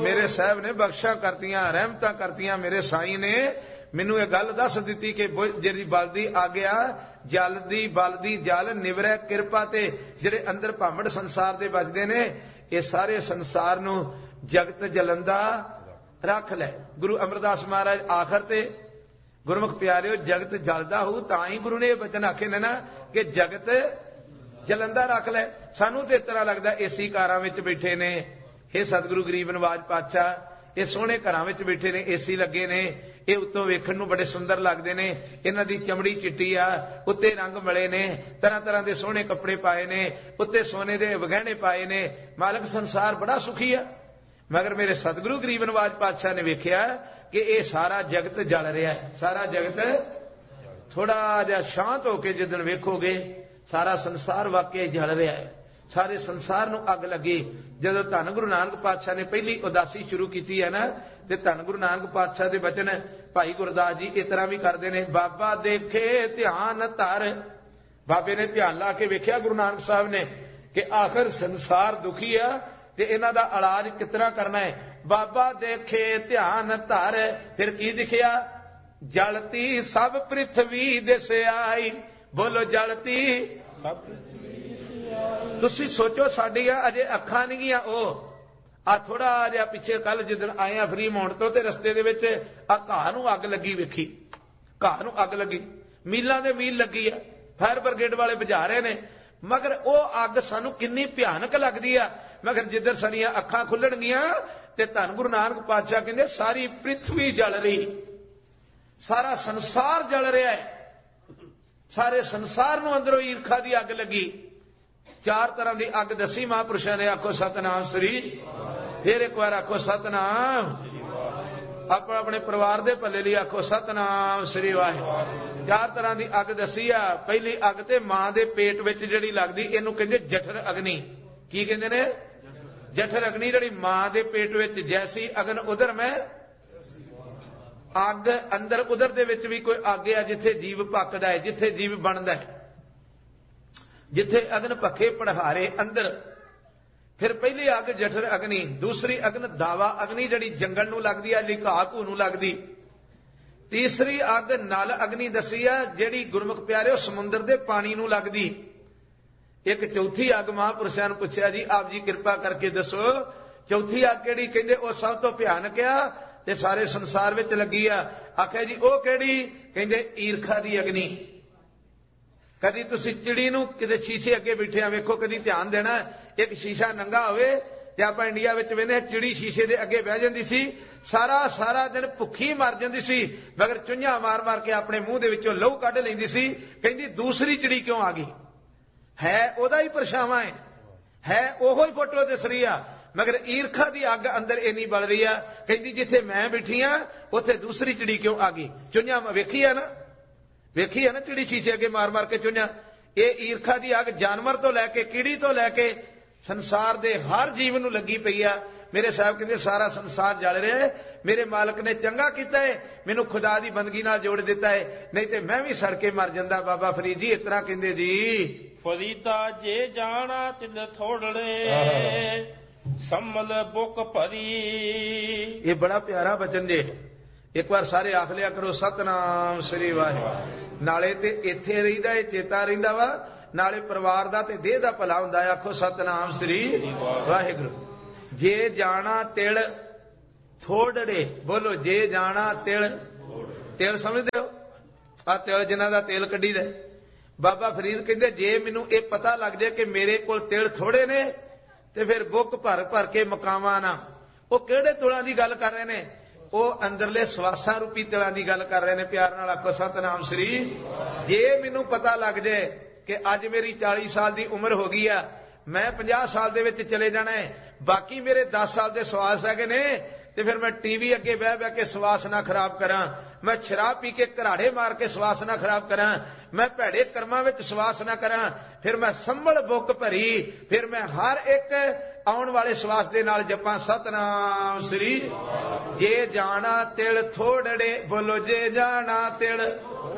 मेरे साहब ने बख्शा करतियां रहमतां करतियां मेरे साईं ने मैनू ये गल दस दी कि जिहड़ी बलदी आग्या जलदी बलदी जल निवरै किरपा ते जिहड़े अंदर भामड़ संसार दे बजदे ने ये सारे संसार नू जगत जलंदा रख लै। गुरु अमरदास महाराज आखिर ते गुरमुख प्यारिओ जगत जलदा हो तां ही गुरु ने ये वचन आखे ने ना कि जगत जलंदा रख लै। सानू ते इस तरह लगदा एसी कारां विच बैठे ने। हे सतगुरु गरीब नवाज पातशाह ये सोहणे घरां विच बैठे ने एसी लगे ने ये उत्तों वेखण नूं बड़े सुंदर लगदे ने इन्हां दी चमड़ी चिट्टी आ उत्ते रंग मले ने तरह तरह दे सोहणे कपड़े पाए ने उत्ते सोने दे वगहणे पाए ने मालक संसार बड़ा सुखी आ। मगर मेरे सतगुरु गरीब नवाज पातशाह ने वेख्या कि ये सारा जगत जल रहा है। सारा जगत थोड़ा जिहा शांत होके जिदन वेखोगे सारा संसार वाकई जल रहा है। सारे संसार नूं अग लगी। जदों धन गुरु नानक पातशाह ने पहली उदासी शुरू की है ना ते धन गुरु नानक पातशाह दे वचन भाई गुरदास जी इस तरह भी करते हैं। बाबा देखे ध्यान धर बाबे ने ध्यान ला के वेख्या गुरु नानक साहब ने कि आखिर संसार दुखी है ते इन्हां दा इलाज कितना करना है। बाबा देखे ध्यान धर फिर की दिखिया जलती सब पृथ्वी दिस आई। बोलो जलती सब तुसी सोचो साडियां अजे अखां नहीं गियां ओ आ थोड़ा जिहा पिछे कल जिदन आए आ फ्री माउंट तो ते रस्ते दे विच आ घाह नूं अग लगी वेखी। घाह नूं अग लगी मीलां दे मील लगी आ फायर ब्रिगेड वाले बुझा रहे ने मगर ओ अग सानू किन्नी भयानक लगदी आ। मगर जिधर साडियां अखां खुलणगियां ते धन गुरु नानक पातशाह कहंदे सारी पृथ्वी जल रही सारा संसार जल रहा है। सारे संसार नूं अंदरों ईर्खा दी अग लगी। चार तरह की अग दसी महापुरुषों ने आखो सतनाम श्री फिर एक बार आखो सतनाम अपने अपने परिवार दे भले लिए आखो सतनाम श्री वाहिगुरू। चार तरह की अग दसी आ। पहली अग ते मां दे पेट विच जिहड़ी लगदी इहनूं कहंदे जठर अग्नि। की कहंदे ने जठर अग्नि जिहड़ी मां दे पेट विच जैसी अगन उधर में अग अंदर उधर दे विच भी कोई अग है जिथे जीव पकदा है जिथे जीव बनदा है जिथे अग्न पखे पढ़ारे अंदर। फिर पहली अग जठर अग्नि दूसरी अग्न दावा अग्नि जड़ी जंगल नूं लगदी है लिघा घू नूं लगदी। तीसरी अग नल अग्नि दसी है जिहड़ी गुरमुख प्यारे समुंदर दे पानी नूं लगदी। एक चौथी अग महापुरुषां नूं पुछया जी आप जी कृपा करके दसो चौथी अग किहड़ी कहंदे ओ सब तो भयानक आ ते सारे संसार विच लगी आ। आख्या जी ओ किहड़ी कहंदे ईर्खा दी अग्नि। कदी तुसी चिड़ी नूं किते शीशे अगे बैठे वेखो कदी ध्यान देना एक शीशा नंगा होवे ते आपां इंडिया विच वेने चिड़ी शीशे दे अगे बह जांदी सी सारा सारा दिन भुखी मर जांदी सी मगर चुंझां मार मार के अपने मूंह दे विचों लहू कढ लैंदी सी। कहंदी दूसरी चिड़ी क्यों आ गई है ओदा ही परछावां है ओहो ही फोटो दिस रही आ मगर ईर्खा दी अग अंदर इन्नी बल रही आ। कहंदी जिथे मैं बैठी हां उत्थे दूसरी चिड़ी क्यों आ गई। चुंझां वेखी है ना वेखी है ना चिड़ी शीशे अगे मार मार के चुंझां। ये ईर्खा दी अग जानवर तो लैके कीड़ी तो लैके संसार दे हर जीव नूं लगी पई आ। मेरे साहब कहंदे सारा संसार जल रहा है। मेरे मालक ने चंगा कीता है मैनूं खुदा दी बंदगी नाल जोड़ दिता है नहीं ते मैं भी सड़ के मर जांदा। बाबा फरीद जी इस तरह कहंदे जी फरीदा जे जाना तिल थोड़े सम्मल बुक भरी। ये बड़ा प्यारा वचन जे एक बार सारे आख लिया करो सतनाम श्री वाहिगुरू। नाले ते इत्थे रहिंदा है चेता रहिंदा वा नाले परिवार दा ते देह दा भला हुंदा है। आखो सतनाम श्री वाहिगुरू। जे जाना तिल थोड़े बोलो जे जाना तिल तिल समझदे हो आ तिल जिन्हां दा तेल कड्डी दा। बाबा फरीद कहंदे जे मैनूं ये पता लग जाए कि मेरे कोल तिल थोड़े ने ते फिर बुक भर भर के मकावां ना। वो किहड़े तुलां दी गल कर रहे ने वो अंदरले सवासां रूपी तिलां दी गल कर रहे ने। प्यार नाल आखो सतनाम श्री। जे मैनूं पता लग जाए कि अज मेरी 40 साल दी उम्र हो गई आ मैं 50 साल दे विच चले जाना है बाकी मेरे 10 साल दे सवास है ने ते फिर मैं टीवी अगे बह बह के सवास ना खराब करां मैं शराब पी के घराड़े मार के सवास ना खराब करां मैं भैड़े कर्मां विच सवास ना करां फिर मैं संभल बुक भरी फिर मैं हर एक आउण वाले सवास दे नाल जपां सतनाम श्री। जे जाना तिल थोड़े बोलो जे जाना तिल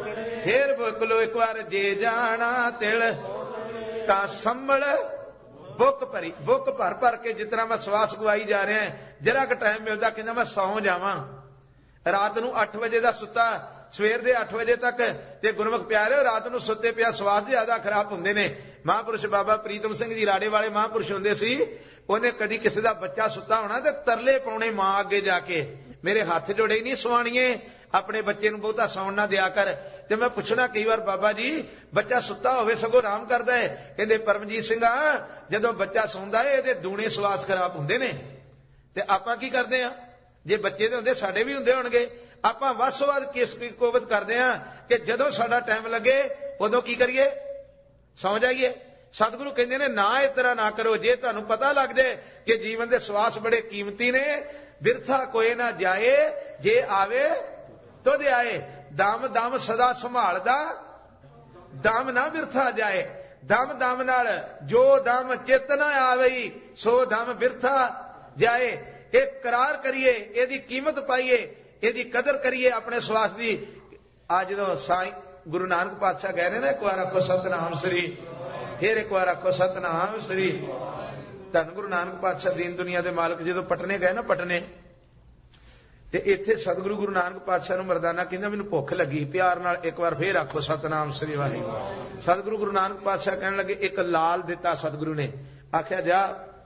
फिर बोलो एक बार जे जाना तिल तां संभल बुक भर भर के जितना मैं श्वास गवाई जा रहा है, जरा क टाइम मिलता कहना मैं सौ जावां। रात नूं 8 वजे का सुता सवेर दे 8 वजे तक ते गुरमुख प्यारे रात नूं सुते पिया स्वास ज्यादा खराब हुंदे ने। महापुरुष बाबा प्रीतम सिंह जी राड़े वाले महापुरुष हुंदे सी, उन्हें कदी किसी का बच्चा सुता होना ते तरले पाउणे मां अगे जाके, मेरे हाथ जोड़े नहीं सुआणीए, अपने बच्चे नूं बहुता सौण ना दिया कर। ते मैं पुछना कई बार बाबा जी बच्चा सुता होवे सगों आराम करदा है, कहंदे परमजीत सिंह जदों बच्चा सौंदा है इहदे दूणे श्वास खराब हुंदे ने। ते आपां की करदे आ, जे बच्चे दे हुंदे साडे भी हुंदे होणगे, आपां वस तो वध किस कोवत करदे आ कि जदों साडा टाइम लगे उदों की करिए, सौ जाइए। सतगुरु कहंदे ने ना इस तरह ना करो। जे तुहानूं पता लग जाए कि जीवन दे श्वास बड़े कीमती ने, बिरथा कोई ना जाए, जे आवे तो दे आए। दम दम सदा संभालदा, दम ना बिरथा जाए। दम दम नाल जो दम चित ना आवे सो दम बिरथा जाए। एक करार करिए, एदी कीमत पाइए, एदी कदर करिए अपने श्वास दी। आज जो साईं गुरु नानक पातशाह कह रहे ना, एक बार आखो सतनाम श्री, फिर एक बार आखो सतनाम श्री। धन गुरु नानक पातशाह दीन दुनिया के मालक जो पटने गए ना, पटने ते इत्थे सतगुरु गुरु नानक पातशाह नूं मरदाना कहंदा मैनूं भुख लगी, प्यार नाल एक बार फिर आखो सतनाम श्री वाहिगुरू। सतगुरु गुरु नानक पातशाह कहण लगे एक लाल दिता सतगुरु ने, आख्या जा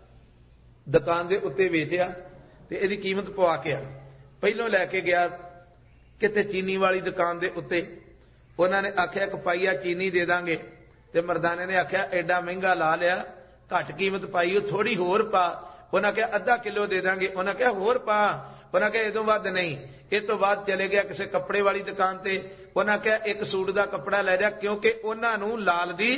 दुकान दे उत्ते वेचिया ते इहदी कीमत पवा के आ। पहलों लैके गया किते चीनी वाली दुकान दे उत्ते, उन्होंने आख्या एक पाईया चीनी दे दांगे, ते मरदाने ने आख्या एडा महंगा ला लिया, घट कीमत पाई, थोड़ी होर पा। उन्हें आख्या आधा किलो दे दांगे, उन्हें आख्या होर पा। उन्हें आख्या इदों वध नहीं। इस तो बाद चले गया किसी कपड़े वाली दुकान ते, उन्हें आख्या एक सूट का कपड़ा लै जा, क्योंकि उन्होंने लाल दी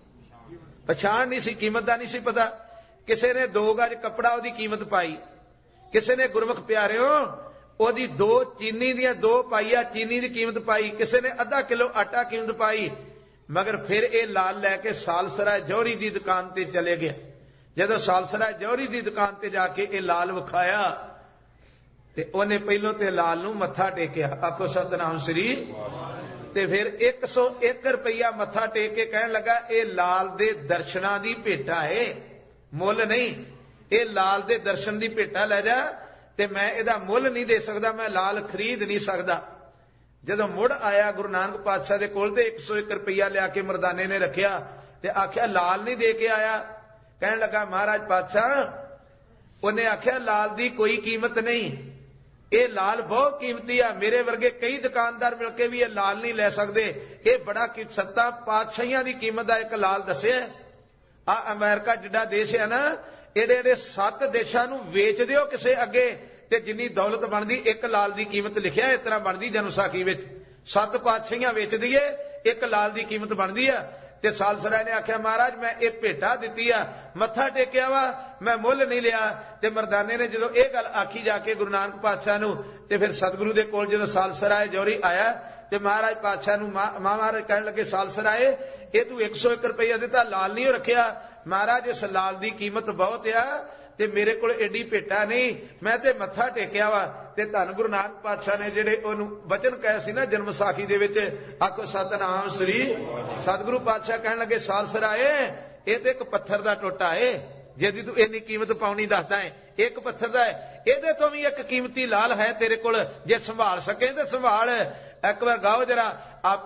पछाण नहीं सी, कीमत का नहीं सी पता। किसी ने 2 गज कपड़ा उहदी कीमत पाई, किसी ने गुरमुख प्यारिओ ओदी 2 चीनी दियां 2 पाईया चीनी दी कीमत पाई, किसी ने आधा किलो आटा कीमत पाई। मगर फिर ये लाल लैके सालसराय जौहरी दी दुकान ते चले गया। जदों सालसराय जौहरी दी दुकान ते जाके ये लाल विखाया ते उन्हें पहलों ते लाल नूं मत्था टेकिया, आखो सतनाम श्री। ते फिर 101 रुपया मत्था टेक के कहन लगा ये लाल दे दर्शनां दी भेटा है, मुल नहीं। ये लाल दे दर्शन दी भेटा लै जा, ते मैं इहदा मुल नहीं दे सकदा, मैं लाल खरीद नहीं सकदा। जदों मुड़ आया गुरु नानक पातशाह दे कोल ते 101 रुपया लिया के मरदाने ने रखिया ते आख्या लाल नहीं दे के आया। कहन लगा महाराज पातशाह, उन्हें आख्या लाल दी कोई कीमत नहीं, ये लाल बहुत कीमती है, मेरे वर्गे कई दुकानदार मिलके भी ये लाल नहीं ले सकते। ये बड़ा सत्ता पातशाहियां दी कीमत का एक लाल दसे। आ अमेरिका जिड्डा देश है ना, एडे एडे 7 देशां नूं वेच दिओ किसे अगे, ते जिन्नी दौलत बनदी एक लाल दी कीमत लिखिया इस तरह बनदी जन्म साखी विच। 7 पातशाहियां वेच दईए, एक लाल दी कीमत बनदी है। ते सालसराय ने आख्या महाराज मैं ये भेटा दिती आ, मत्था टेकिया वा, मैं मुल नहीं लिया। ते मरदाने ने जदों ये गल आखी जाके गुरु नानक पातशाह नूं, ते फिर सतगुरु दे कोल जदों सालसराय जौहरी आया ते महाराज पातशाह नूं महाराज कहण लगे सालसराय ये तू 101 रुपया दिता, लाल नहीं रखिया। महाराज इस लाल दी कीमत बहुत आ ते मेरे कोल एडी भेटा नहीं, मैं ते मत्था टेकिया वा। ते धन गुरु नानक पातशाह ने जेडे ओनू वचन कहे सी ना जन्म साखी दे विच, आखो सतनाम श्री। सतगुरु पातशाह कहण लगे सालसराए ये ते एक पत्थर दा टोटा है, जिहदी तू इन्नी कीमत पाउणी दसदा है, एक पत्थर दा है, इहदे तो भी एक कीमती लाल है तेरे कोल, जे संभाल सके ते संभाल। एक बार गाओ जरा आप